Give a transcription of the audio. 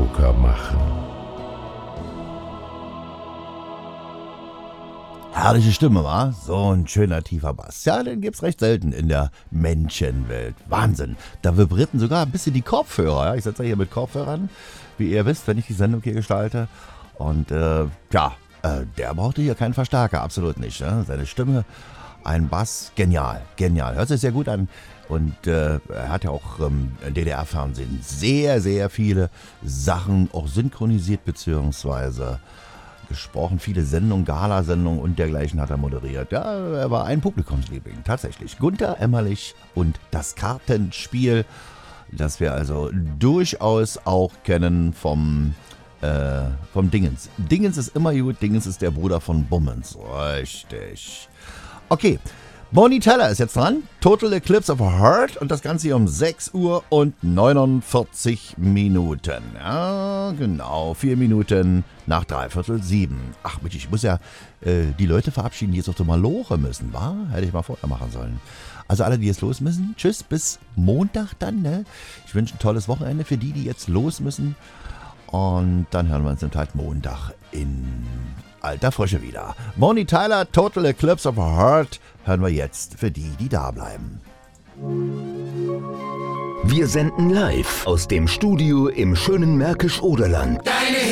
Karaoke machen. Herrliche Stimme, wa? So ein schöner tiefer Bass. Ja, den gibt's recht selten in der Menschenwelt. Wahnsinn. Da vibrierten sogar ein bisschen die Kopfhörer. Ja? Ich sitze hier mit Kopfhörern, wie ihr wisst, wenn ich die Sendung hier gestalte. Und der brauchte hier keinen Verstärker, absolut nicht. Ja? Seine Stimme, ein Bass, genial, genial. Hört sich sehr gut an. Und er hat ja auch im DDR-Fernsehen sehr, sehr viele Sachen auch synchronisiert beziehungsweise gesprochen. Viele Sendungen, Galasendungen und dergleichen hat er moderiert. Ja, er war ein Publikumsliebling, tatsächlich. Gunter Emmerlich und das Kartenspiel, das wir also durchaus auch kennen vom Dingens. Dingens ist immer gut, Dingens ist der Bruder von Bummens. Richtig. Okay. Bonnie Tyler ist jetzt dran. Total Eclipse of a Heart und das Ganze hier um 6 Uhr und 49 Minuten. Ja, genau. 4 Minuten nach 6:45. Ach, Mensch, ich muss ja die Leute verabschieden, die jetzt auf der Maloche müssen, wa? Hätte ich mal vorher machen sollen. Also alle, die jetzt los müssen, tschüss, bis Montag dann, ne? Ich wünsche ein tolles Wochenende für die jetzt los müssen. Und dann hören wir uns am Montag in alter Frische wieder. Bonnie Tyler, Total Eclipse of a Heart, hören wir jetzt für die, die da bleiben. Wir senden live aus dem Studio im schönen Märkisch-Oderland.